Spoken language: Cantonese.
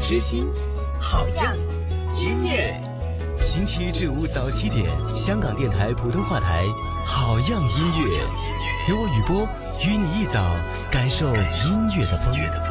之心，好样音乐。 星期一至五早7点，香港电台普通话台《好样音乐》，由我雨波与你一早感受音乐的风。